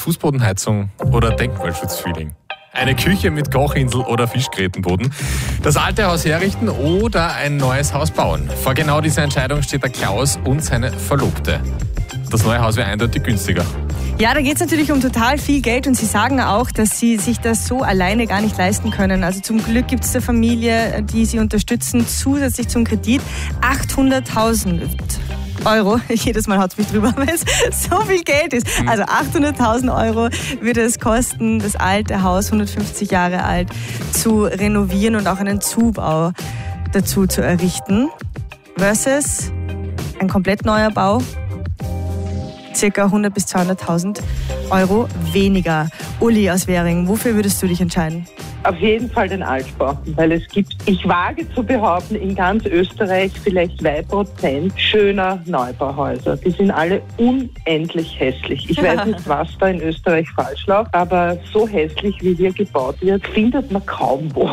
Fußbodenheizung oder Denkmalschutzfeeling? Eine Küche mit Kochinsel oder Fischgrätenboden? Das alte Haus herrichten oder ein neues Haus bauen? Vor genau dieser Entscheidung steht der Klaus und seine Verlobte. Das neue Haus wäre eindeutig günstiger. Ja, da geht es natürlich um total viel Geld und sie sagen auch, dass sie sich das so alleine gar nicht leisten können. Also zum Glück gibt es eine Familie, die sie unterstützen, zusätzlich zum Kredit 800.000 Euro. Jedes Mal haut es mich drüber, weil es so viel Geld ist. Also 800.000 Euro würde es kosten, das alte Haus, 150 Jahre alt, zu renovieren und auch einen Zubau dazu zu errichten. Versus ein komplett neuer Bau, circa 100.000 bis 200.000 Euro weniger. Uli aus Währing, wofür würdest du dich entscheiden? Auf jeden Fall den Altbau, weil es gibt, ich wage zu behaupten, in ganz Österreich vielleicht 2% schöner Neubauhäuser. Die sind alle unendlich hässlich. Ich weiß nicht, was da in Österreich falsch läuft, aber so hässlich, wie hier gebaut wird, findet man kaum wo.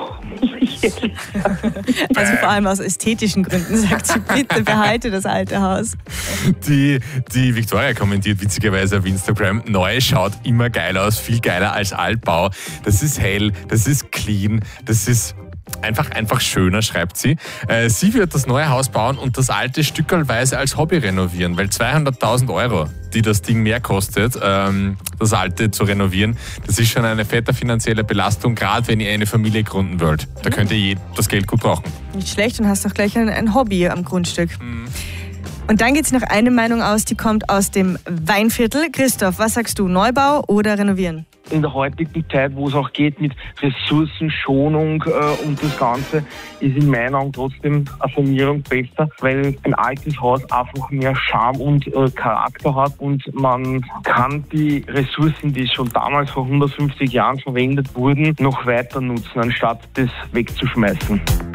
Also vor allem aus ästhetischen Gründen sagt sie, bitte behalte das alte Haus. Die Victoria kommentiert witzigerweise auf Instagram, neu schaut immer geil aus, viel geiler als Altbau. Das ist hell, das ist clean, das ist einfach schöner, schreibt sie. Sie wird das neue Haus bauen und das alte stückelweise als Hobby renovieren, weil 200.000 Euro, die das Ding mehr kostet, das alte zu renovieren, das ist schon eine fette finanzielle Belastung, gerade wenn ihr eine Familie gründen wollt. Da könnt ihr das Geld gut brauchen. Nicht schlecht und hast auch gleich ein Hobby am Grundstück. Und dann geht es noch eine Meinung aus, die kommt aus dem Weinviertel. Christoph, was sagst du, Neubau oder renovieren? In der heutigen Zeit, wo es auch geht mit Ressourcenschonung und das Ganze, ist in meinen Augen trotzdem eine Sanierung besser, weil ein altes Haus einfach mehr Charme und Charakter hat und man kann die Ressourcen, die schon damals vor 150 Jahren verwendet wurden, noch weiter nutzen, anstatt das wegzuschmeißen.